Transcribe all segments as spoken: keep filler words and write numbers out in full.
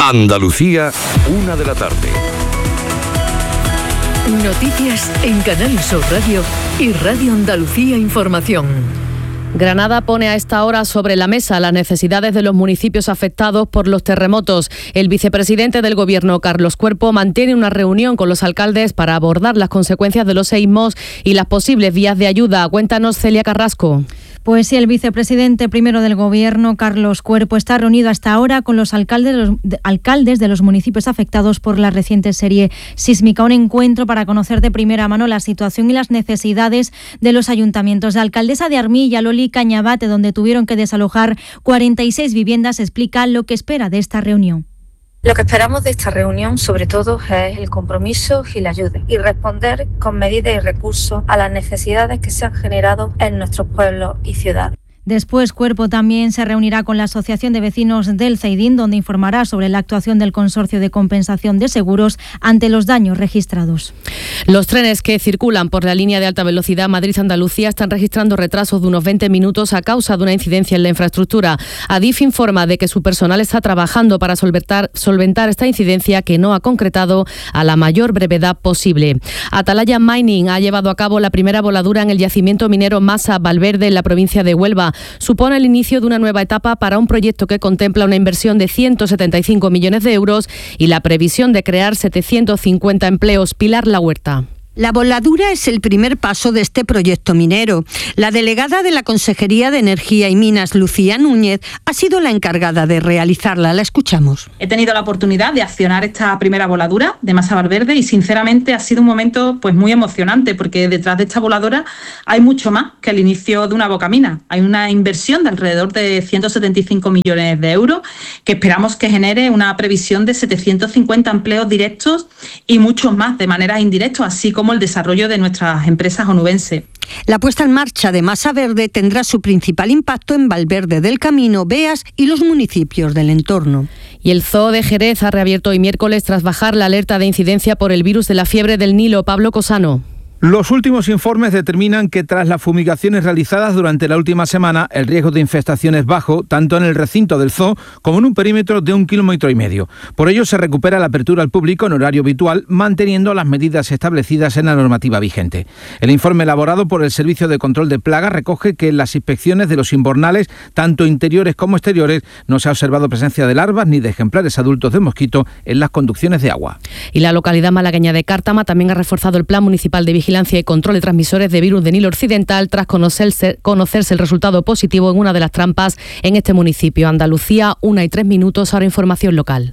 Andalucía, una de la tarde. Noticias en Canal Sur Radio y Radio Andalucía Información. Granada pone a esta hora sobre la mesa las necesidades de los municipios afectados por los terremotos. El vicepresidente del Gobierno, Carlos Cuerpo, mantiene una reunión con los alcaldes para abordar las consecuencias de los seísmos y las posibles vías de ayuda. Cuéntanos, Celia Carrasco. Pues sí, el vicepresidente primero del Gobierno, Carlos Cuerpo, está reunido hasta ahora con los alcaldes, los de, alcaldes de los municipios afectados por la reciente serie sísmica. Un encuentro para conocer de primera mano la situación y las necesidades de los ayuntamientos. La alcaldesa de Armilla, Loli Cañabate, donde tuvieron que desalojar cuarenta y seis viviendas, explica lo que espera de esta reunión. Lo que esperamos de esta reunión, sobre todo, es el compromiso y la ayuda, y responder con medidas y recursos a las necesidades que se han generado en nuestros pueblos y ciudades. Después, Cuerpo también se reunirá con la Asociación de Vecinos del Ceidín, donde informará sobre la actuación del Consorcio de Compensación de Seguros ante los daños registrados. Los trenes que circulan por la línea de alta velocidad Madrid-Andalucía están registrando retrasos de unos veinte minutos a causa de una incidencia en la infraestructura. Adif informa de que su personal está trabajando para solventar, solventar esta incidencia, que no ha concretado a la mayor brevedad posible. Atalaya Mining ha llevado a cabo la primera voladura en el yacimiento minero Masa Valverde, en la provincia de Huelva. Supone el inicio de una nueva etapa para un proyecto que contempla una inversión de ciento setenta y cinco millones de euros y la previsión de crear setecientos cincuenta empleos. Pilar La Huerta. La voladura es el primer paso de este proyecto minero. La delegada de la Consejería de Energía y Minas, Lucía Núñez, ha sido la encargada de realizarla. La escuchamos. He tenido la oportunidad de accionar esta primera voladura de Masa Valverde y sinceramente ha sido un momento pues muy emocionante, porque detrás de esta voladora hay mucho más que el inicio de una bocamina. Hay una inversión de alrededor de ciento setenta y cinco millones de euros que esperamos que genere una previsión de setecientos cincuenta empleos directos y muchos más de manera indirecta, así como el desarrollo de nuestras empresas onubenses. La puesta en marcha de Masa Verde tendrá su principal impacto en Valverde del Camino, Beas y los municipios del entorno. Y el Zoo de Jerez ha reabierto hoy miércoles tras bajar la alerta de incidencia por el virus de la fiebre del Nilo. Pablo Cosano. Los últimos informes determinan que tras las fumigaciones realizadas durante la última semana, el riesgo de infestación es bajo, tanto en el recinto del zoo como en un perímetro de un kilómetro y medio. Por ello, se recupera la apertura al público en horario habitual, manteniendo las medidas establecidas en la normativa vigente. El informe elaborado por el Servicio de Control de Plagas recoge que en las inspecciones de los invernales, tanto interiores como exteriores, no se ha observado presencia de larvas ni de ejemplares adultos de mosquito en las conducciones de agua. Y la localidad malagueña de Cártama también ha reforzado el Plan Municipal de Vigilancia Vigilancia y Control de Transmisores de Virus de Nilo Occidental tras conocerse, conocerse el resultado positivo en una de las trampas en este municipio. Andalucía, una y tres minutos, ahora información local.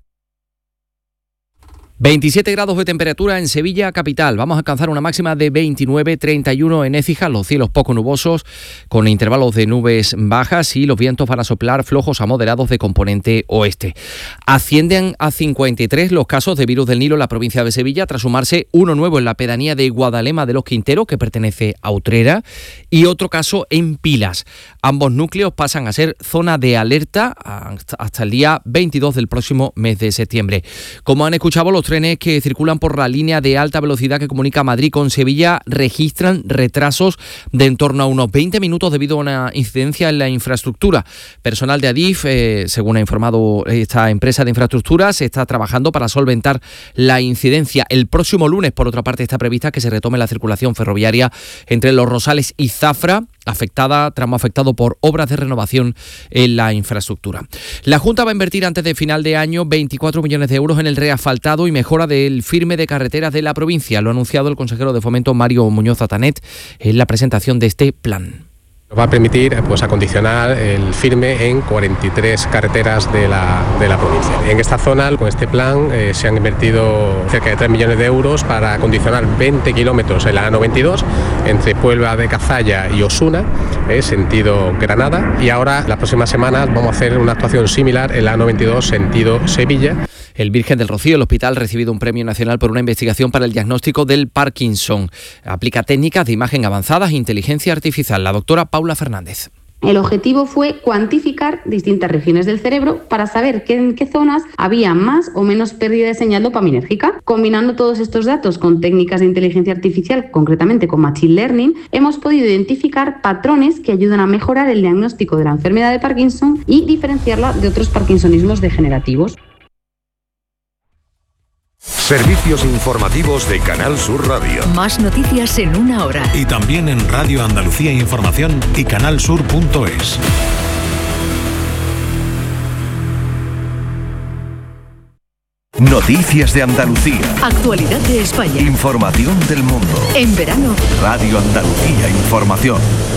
veintisiete grados de temperatura en Sevilla capital. Vamos a alcanzar una máxima de veintinueve, treinta y uno en Écija, los cielos poco nubosos con intervalos de nubes bajas y los vientos van a soplar flojos a moderados de componente oeste. Ascienden a cincuenta y tres los casos de virus del Nilo en la provincia de Sevilla, tras sumarse uno nuevo en la pedanía de Guadalema de los Quinteros, que pertenece a Utrera, y otro caso en Pilas. Ambos núcleos pasan a ser zona de alerta hasta el día veintidós del próximo mes de septiembre. Como han escuchado, los trenes que circulan por la línea de alta velocidad que comunica Madrid con Sevilla registran retrasos de en torno a unos veinte minutos debido a una incidencia en la infraestructura. Personal de Adif, eh, según ha informado esta empresa de infraestructuras, se está trabajando para solventar la incidencia. El próximo lunes, por otra parte, está prevista que se retome la circulación ferroviaria entre Los Rosales y Zafra, afectada, tramo afectado por obras de renovación en la infraestructura. La Junta va a invertir antes de final de año veinticuatro millones de euros en el reasfaltado y mejora del firme de carreteras de la provincia. Lo ha anunciado el consejero de Fomento, Mario Muñoz Atanet, en la presentación de este plan. Nos va a permitir pues, acondicionar el firme en cuarenta y tres carreteras de la, de la provincia. En esta zona, con este plan, eh, se han invertido cerca de tres millones de euros para acondicionar veinte kilómetros en la A noventa y dos entre Puebla de Cazalla y Osuna, eh, sentido Granada. Y ahora, las próximas semanas, vamos a hacer una actuación similar en la A noventa y dos, sentido Sevilla. El Virgen del Rocío, el hospital, ha recibido un premio nacional por una investigación para el diagnóstico del Parkinson. Aplica técnicas de imagen avanzadas e inteligencia artificial. La doctora Paula Fernández. El objetivo fue cuantificar distintas regiones del cerebro para saber que en qué zonas había más o menos pérdida de señal dopaminérgica. Combinando todos estos datos con técnicas de inteligencia artificial, concretamente con Machine Learning, hemos podido identificar patrones que ayudan a mejorar el diagnóstico de la enfermedad de Parkinson y diferenciarla de otros parkinsonismos degenerativos. Servicios informativos de Canal Sur Radio. Más noticias en una hora. Y también en Radio Andalucía Información y canalsur punto es. Noticias de Andalucía. Actualidad de España. Información del mundo. En verano. Radio Andalucía Información.